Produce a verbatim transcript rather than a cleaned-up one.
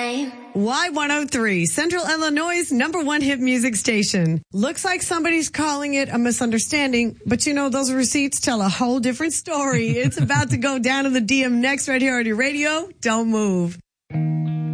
name. Y one oh three, Central Illinois' number one hit music station. Looks like somebody's calling it a misunderstanding, but you know, those receipts tell a whole different story. It's about to go down in the D M next right here on your radio. Don't move.